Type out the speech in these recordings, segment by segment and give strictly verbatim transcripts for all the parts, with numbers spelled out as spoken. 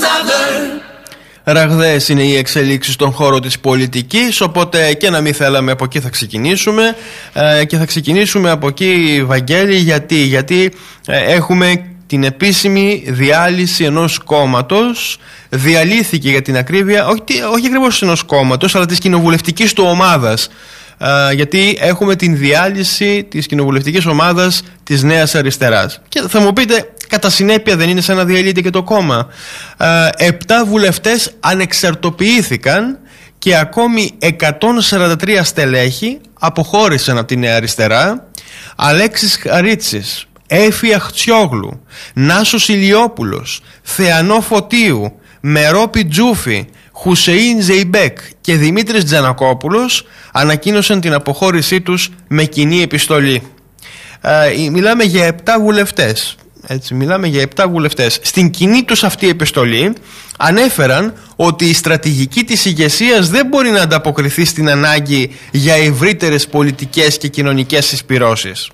Ραγδαίες είναι οι εξελίξεις στον χώρο της πολιτικής, οπότε και να μην θέλαμε από εκεί θα ξεκινήσουμε ε, και θα ξεκινήσουμε από εκεί, Βαγγέλη, γιατί, γιατί ε, έχουμε την επίσημη διάλυση ενός κόμματος. Διαλύθηκε, για την ακρίβεια, όχι, όχι ακριβώς ενός κόμματος, αλλά της κοινοβουλευτικής του ομάδας. Uh, γιατί έχουμε την διάλυση της κοινοβουλευτικής ομάδας της Νέας Αριστεράς. Και θα μου πείτε, κατά συνέπεια δεν είναι σαν να διαλύεται και το κόμμα? Uh, επτά βουλευτές ανεξαρτοποιήθηκαν και ακόμη εκατόν σαράντα τρία στελέχη αποχώρησαν από τη Νέα Αριστερά. Αλέξης Χαρίτσης, Έφη Αχτσιόγλου, Νάσος Ηλιόπουλος, Θεανό Φωτίου, Μερόπη Τζούφη, Χουσεΐν Ζεϊμπέκ και Δημήτρης Τζανακόπουλος ανακοίνωσαν την αποχώρησή τους με κοινή επιστολή. Ε, μιλάμε για επτά βουλευτές. Έτσι, μιλάμε για επτά βουλευτές. Στην κοινή τους αυτή επιστολή ανέφεραν ότι η στρατηγική της ηγεσίας δεν μπορεί να ανταποκριθεί στην ανάγκη για ευρύτερες πολιτικές και κοινωνικές συσπυρώσεις.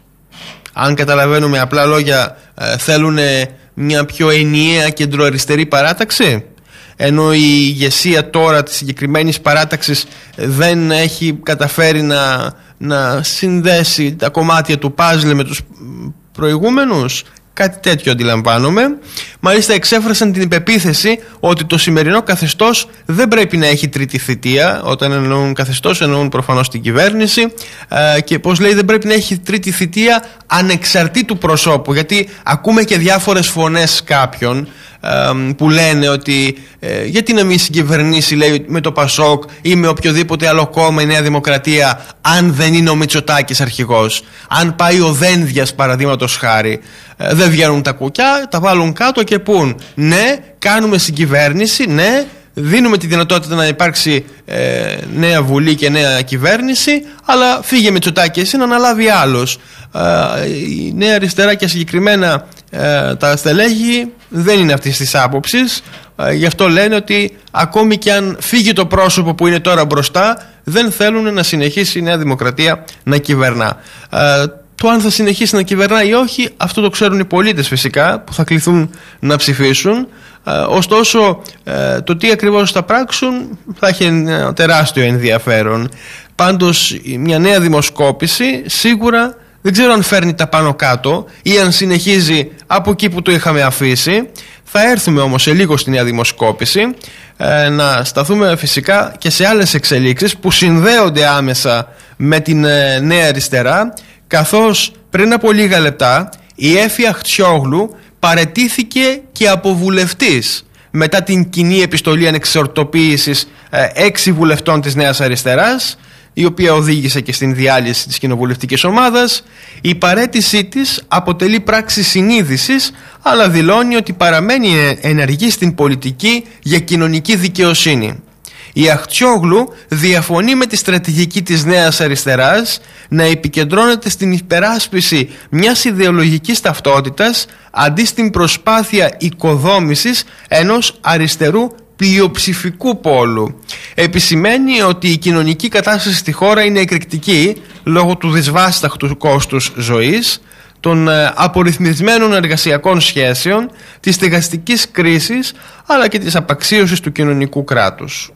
Αν καταλαβαίνουμε απλά λόγια, ε, θέλουν μια πιο ενιαία κεντροαριστερή παράταξη, ενώ η ηγεσία τώρα της συγκεκριμένης παράταξης δεν έχει καταφέρει να, να συνδέσει τα κομμάτια του παζλ με τους προηγούμενους. Κάτι τέτοιο αντιλαμβάνομαι. Μάλιστα εξέφρασαν την υπεποίθηση ότι το σημερινό καθεστώς δεν πρέπει να έχει τρίτη θητεία. Όταν εννοούν καθεστώς εννοούν προφανώς την κυβέρνηση, ε, και πως λέει δεν πρέπει να έχει τρίτη θητεία ανεξαρτήτου προσώπου, γιατί ακούμε και διάφορες φωνές κάποιων ε, που λένε ότι ε, γιατί να μην συγκυβερνήσει, λέει, με το Πασόκ ή με οποιοδήποτε άλλο κόμμα η Νέα Δημοκρατία, αν δεν είναι ο Μητσοτάκης αρχηγός, αν πάει ο Δένδιας παραδείγματος χάρη. Ε, δεν βγαίνουν τα κουκιά, τα βάλουν κάτω και πούν ναι, κάνουμε συγκυβέρνηση, ναι, δίνουμε τη δυνατότητα να υπάρξει ε, νέα βουλή και νέα κυβέρνηση, αλλά φύγε Μητσοτάκη εσύ να αναλάβει άλλος. Ε, η Νέα Αριστερά και συγκεκριμένα ε, τα στελέχη δεν είναι αυτής της άποψης, ε, γι' αυτό λένε ότι ακόμη και αν φύγει το πρόσωπο που είναι τώρα μπροστά, δεν θέλουν να συνεχίσει η Νέα Δημοκρατία να κυβερνά. Ε, Το αν θα συνεχίσει να κυβερνάει ή όχι, αυτό το ξέρουν οι πολίτες φυσικά, που θα κληθούν να ψηφίσουν. Ε, ωστόσο, ε, το τι ακριβώς θα πράξουν θα έχει ένα τεράστιο ενδιαφέρον. Πάντως, μια νέα δημοσκόπηση σίγουρα δεν ξέρω αν φέρνει τα πάνω κάτω ή αν συνεχίζει από εκεί που το είχαμε αφήσει. Θα έρθουμε όμως σε λίγο στη νέα δημοσκόπηση, ε, να σταθούμε φυσικά και σε άλλες εξελίξεις που συνδέονται άμεσα με την ε, Νέα Αριστερά, καθώς πριν από λίγα λεπτά η Έφη Αχτσιόγλου παραιτήθηκε και από βουλευτής μετά την κοινή επιστολή ανεξαρτοποίησης ε, έξι βουλευτών της Νέας Αριστεράς, η οποία οδήγησε και στην διάλυση της κοινοβουλευτικής ομάδας. Η παραίτησή της αποτελεί πράξη συνείδησης, αλλά δηλώνει ότι παραμένει ενεργή στην πολιτική για κοινωνική δικαιοσύνη. Η Αχτσιόγλου διαφωνεί με τη στρατηγική της Νέας Αριστεράς να επικεντρώνεται στην υπεράσπιση μιας ιδεολογικής ταυτότητας αντί στην προσπάθεια οικοδόμησης ενός αριστερού πλειοψηφικού πόλου. Επισημαίνει ότι η κοινωνική κατάσταση στη χώρα είναι εκρηκτική λόγω του δυσβάσταχτου κόστους ζωής, των απορριθμισμένων εργασιακών σχέσεων, της στεγαστικής κρίσης αλλά και της απαξίωσης του κοινωνικού κράτους.